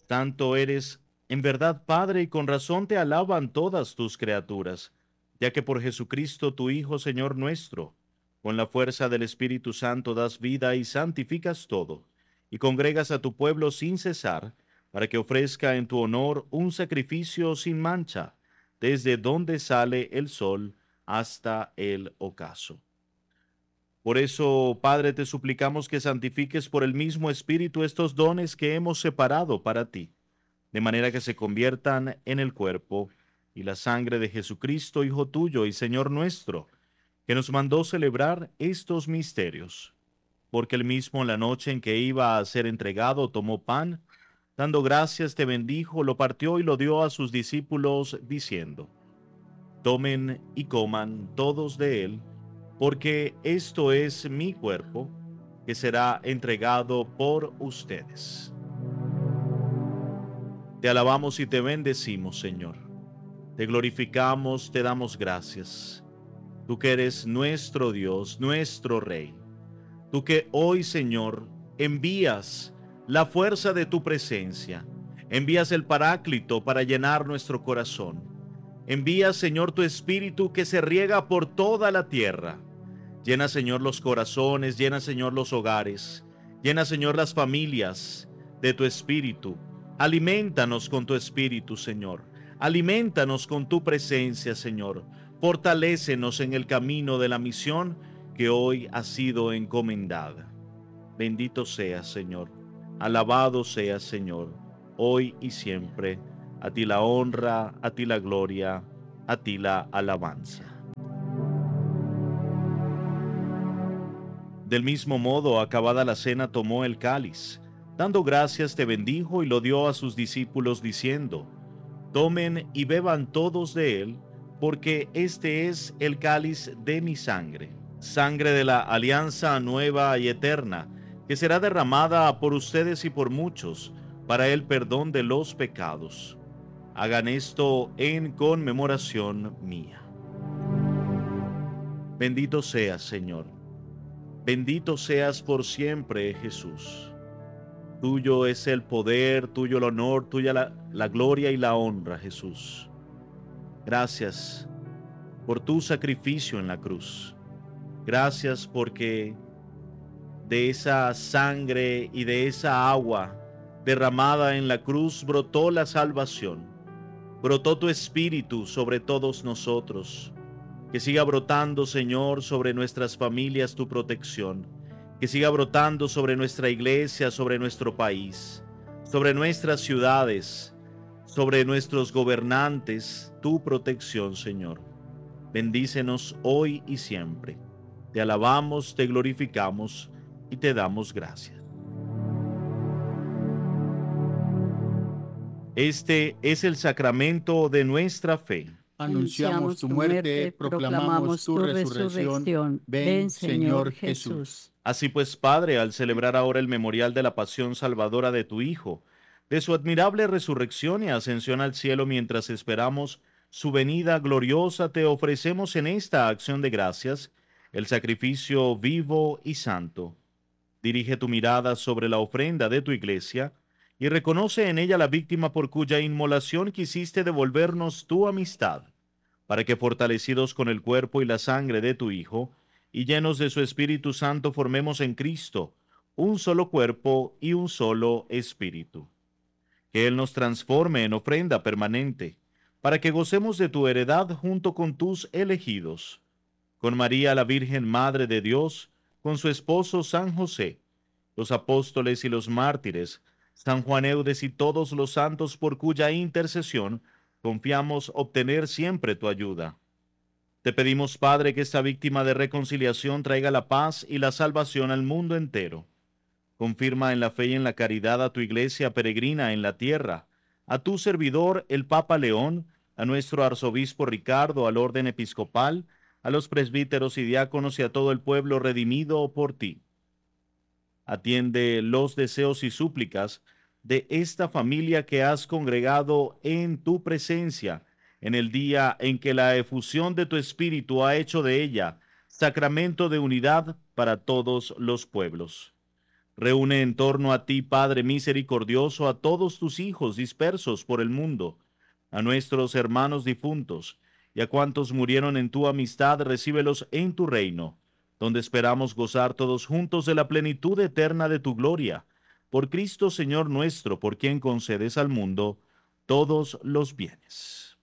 Santo eres, en verdad, Padre, y con razón te alaban todas tus criaturas, ya que por Jesucristo tu Hijo, Señor nuestro, con la fuerza del Espíritu Santo das vida y santificas todo, y congregas a tu pueblo sin cesar, para que ofrezca en tu honor un sacrificio sin mancha, desde donde sale el sol hasta el ocaso. Por eso, Padre, te suplicamos que santifiques por el mismo Espíritu estos dones que hemos separado para ti, de manera que se conviertan en el cuerpo y la sangre de Jesucristo, Hijo tuyo y Señor nuestro, que nos mandó celebrar estos misterios. Porque él mismo, la noche en que iba a ser entregado, tomó pan, dando gracias, te bendijo, lo partió y lo dio a sus discípulos, diciendo: Tomen y coman todos de él, porque esto es mi cuerpo, que será entregado por ustedes. Te alabamos y te bendecimos, Señor. Te glorificamos, te damos gracias. Tú que eres nuestro Dios, nuestro Rey. Tú que hoy, Señor, envías la fuerza de tu presencia. Envías el Paráclito para llenar nuestro corazón. Envías, Señor, tu Espíritu que se riega por toda la tierra. Llena, Señor, los corazones, llena, Señor, los hogares. Llena, Señor, las familias de tu Espíritu. Aliméntanos con tu Espíritu, Señor. Aliméntanos con tu presencia, Señor. Fortalécenos en el camino de la misión que hoy ha sido encomendada. Bendito seas, Señor. Alabado seas, Señor, hoy y siempre. A ti la honra, a ti la gloria, a ti la alabanza. Del mismo modo, acabada la cena, tomó el cáliz. Dando gracias, te bendijo y lo dio a sus discípulos, diciendo: Tomen y beban todos de él, porque este es el cáliz de mi sangre, sangre de la alianza nueva y eterna, que será derramada por ustedes y por muchos, para el perdón de los pecados. Hagan esto en conmemoración mía. Bendito seas, Señor. Bendito seas por siempre, Jesús. Tuyo es el poder, tuyo el honor, tuya la gloria y la honra, Jesús. Gracias por tu sacrificio en la cruz. Gracias porque de esa sangre y de esa agua derramada en la cruz brotó la salvación. Brotó tu espíritu sobre todos nosotros. Que siga brotando, Señor, sobre nuestras familias tu protección. Que siga brotando sobre nuestra iglesia, sobre nuestro país, sobre nuestras ciudades, sobre nuestros gobernantes, tu protección, Señor. Bendícenos hoy y siempre. Te alabamos, te glorificamos y te damos gracias. Este es el sacramento de nuestra fe. Anunciamos tu muerte, proclamamos tu resurrección. Ven, Señor Jesús. Así pues, Padre, al celebrar ahora el memorial de la pasión salvadora de tu Hijo, de su admirable resurrección y ascensión al cielo mientras esperamos su venida gloriosa, te ofrecemos en esta acción de gracias el sacrificio vivo y santo. Dirige tu mirada sobre la ofrenda de tu iglesia y reconoce en ella la víctima por cuya inmolación quisiste devolvernos tu amistad, para que fortalecidos con el cuerpo y la sangre de tu Hijo, y llenos de su Espíritu Santo, formemos en Cristo un solo cuerpo y un solo espíritu. Que Él nos transforme en ofrenda permanente, para que gocemos de tu heredad junto con tus elegidos, con María la Virgen Madre de Dios, con su esposo San José, los apóstoles y los mártires, San Juan Eudes y todos los santos por cuya intercesión confiamos obtener siempre tu ayuda. Te pedimos, Padre, que esta víctima de reconciliación traiga la paz y la salvación al mundo entero. Confirma en la fe y en la caridad a tu iglesia peregrina en la tierra, a tu servidor el Papa León, a nuestro arzobispo Ricardo, al orden episcopal, a los presbíteros y diáconos y a todo el pueblo redimido por ti. Atiende los deseos y súplicas de esta familia que has congregado en tu presencia, en el día en que la efusión de tu Espíritu ha hecho de ella sacramento de unidad para todos los pueblos. Reúne en torno a ti, Padre misericordioso, a todos tus hijos dispersos por el mundo, a nuestros hermanos difuntos, y a cuantos murieron en tu amistad, recíbelos en tu reino, donde esperamos gozar todos juntos de la plenitud eterna de tu gloria. Por Cristo Señor nuestro, por quien concedes al mundo todos los bienes.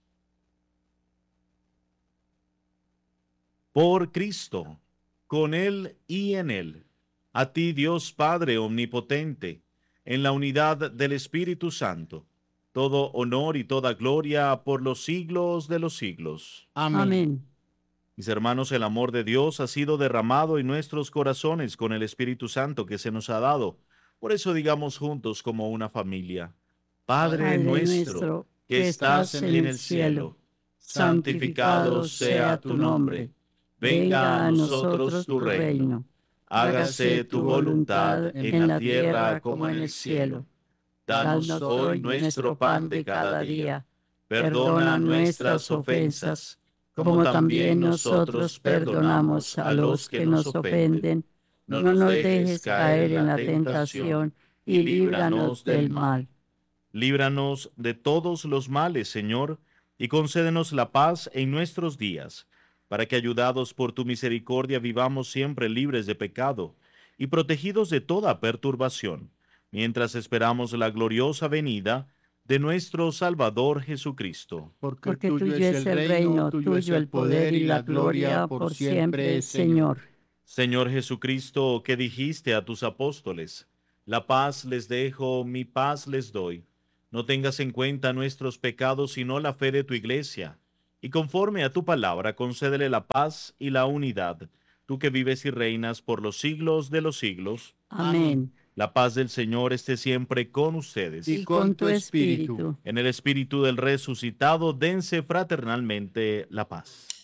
Por Cristo, con Él y en Él, a ti Dios Padre omnipotente, en la unidad del Espíritu Santo, todo honor y toda gloria por los siglos de los siglos. Amén. Mis hermanos, el amor de Dios ha sido derramado en nuestros corazones con el Espíritu Santo que se nos ha dado. Por eso digamos juntos como una familia: Padre nuestro, que estás en el cielo, santificado sea tu nombre. Venga a nosotros tu reino. Hágase tu voluntad en la tierra como en el cielo. Danos hoy nuestro pan de cada día. Perdona nuestras ofensas, como también nosotros perdonamos a los que nos ofenden. No nos dejes caer en la tentación y líbranos del mal. Líbranos de todos los males, Señor, y concédenos la paz en nuestros días, para que, ayudados por tu misericordia, vivamos siempre libres de pecado y protegidos de toda perturbación, mientras esperamos la gloriosa venida de nuestro Salvador Jesucristo. Porque tuyo es el reino, tuyo el poder y la gloria por siempre, Señor. Señor Jesucristo, que dijiste a tus apóstoles: la paz les dejo, mi paz les doy. No tengas en cuenta nuestros pecados, sino la fe de tu iglesia, y conforme a tu palabra, concédele la paz y la unidad, tú que vives y reinas por los siglos de los siglos. Amén. La paz del Señor esté siempre con ustedes. Y con tu espíritu. En el espíritu del resucitado, dense fraternalmente la paz.